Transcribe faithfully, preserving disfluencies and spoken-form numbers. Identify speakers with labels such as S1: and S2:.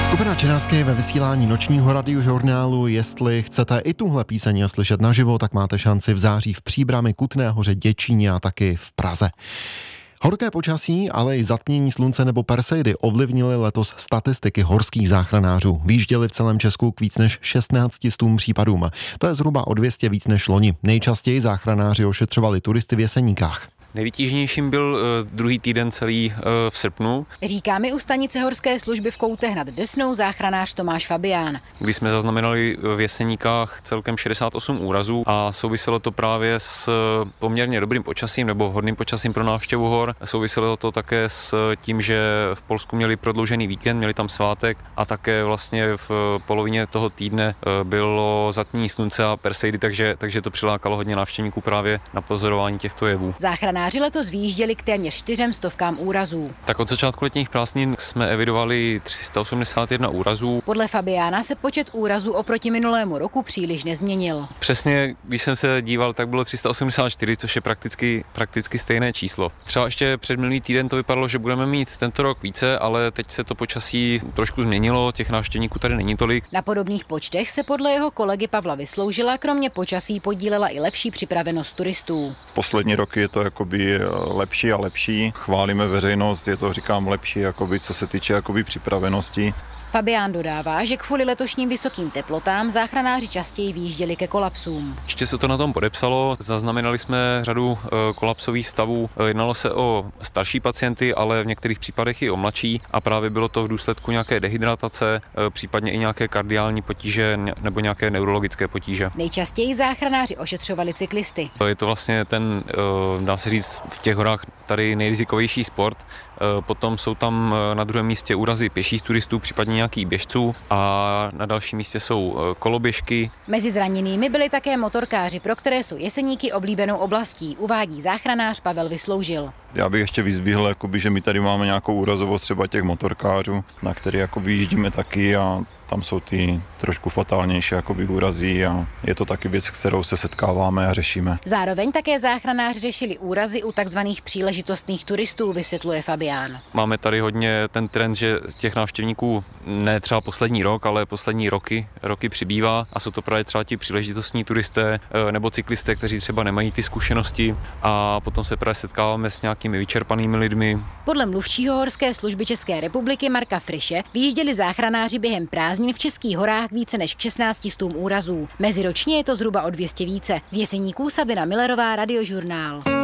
S1: Skupina Činásky ve vysílání nočního radiožurnálu. Jestli chcete i tuhle píseň slyšet naživo, tak máte šanci v září v Příbrami, Kutné Hoře, Děčíně a taky v Praze. Horké počasí, ale i zatmění slunce nebo Perseidy ovlivnily letos statistiky horských záchranářů. Výjížděli v celém Česku k víc než šestnácti stům případům. To je zhruba o dvě stě víc než loni. Nejčastěji záchranáři ošetřovali turisty v Jeseníkách.
S2: Nejvytížnějším byl uh, druhý týden celý uh, v srpnu.
S3: Říká mi u stanice horské služby v Koutech nad Desnou záchranář Tomáš Fabián.
S2: Kdy jsme zaznamenali v Jeseníkách celkem šedesát osm úrazů a souviselo to právě s poměrně dobrým počasím nebo vhodným počasím pro návštěvu hor. Souviselo to také s tím, že v Polsku měli prodloužený víkend, měli tam svátek a také vlastně v polovině toho týdne bylo zatmění slunce a Perseidy, takže, takže to přilákalo hodně návštěvníků právě na pozorování těchto jevů.
S3: Záchranáři letos vyjížděli k téměř čtyřem stovkám úrazů.
S2: Tak od začátku letních prázdnin jsme evidovali tři sta osmdesát jedna úrazů.
S3: Podle Fabiána se počet úrazů oproti minulému roku příliš nezměnil.
S2: Přesně, když jsem se díval, tak bylo tři sta osmdesát čtyři, což je prakticky, prakticky stejné číslo. Třeba ještě před minulý týden to vypadalo, že budeme mít tento rok více, ale teď se to počasí trošku změnilo, těch návštěvníků tady není tolik.
S3: Na podobných počtech se podle jeho kolegy Pavla Vysloužila kromě počasí podílela i lepší připravenost turistů.
S4: Poslední roky je to jakoby lepší a lepší. Chválíme veřejnost, je to, říkám, lepší, jakoby, co se týče jakoby připravenosti.
S3: Fabián dodává, že kvůli letošním vysokým teplotám záchranáři častěji vyjížděli ke kolapsům.
S2: Ještě se to na tom podepsalo, zaznamenali jsme řadu kolapsových stavů. Jednalo se o starší pacienty, ale v některých případech i o mladší a právě bylo to v důsledku nějaké dehydratace, případně i nějaké kardiální potíže nebo nějaké neurologické potíže.
S3: Nejčastěji záchranáři ošetřovali cyklisty.
S2: Je to vlastně ten, dá se říct, v těch horách tady nejrizikovější sport. Potom jsou tam na druhém místě úrazy pěších turistů, případně nějakých běžců a na dalším místě jsou koloběžky.
S3: Mezi zraněnými byli také motorkáři, pro které jsou Jeseníky oblíbenou oblastí, uvádí záchranář Pavel Vysloužil.
S4: Já bych ještě vyzdvihl, jakoby, že my tady máme nějakou úrazovost třeba těch motorkářů, na který jako vyjíždíme taky a tam jsou ty trošku fatálnější jakoby úrazy a je to taky věc, s kterou se setkáváme a řešíme.
S3: Zároveň také záchranáři řešili úrazy u takzvaných příležitostných turistů, vysvětluje Fabián.
S2: Máme tady hodně ten trend, že z těch návštěvníků ne třeba poslední rok, ale poslední roky, roky přibývá a jsou to právě třeba ti příležitostní turisté nebo cyklisté, kteří třeba nemají ty zkušenosti a potom se právě setkáváme s nějakými vyčerpanými lidmi.
S3: Podle mluvčího horské služby České republiky Marka Friše vyjížděli záchranáři během prázdnin v Českých horách více než k šestnácti stům úrazů. Meziročně je to zhruba o dvě stě více. Z Jeseníků Sabina Millerová, Radiožurnál.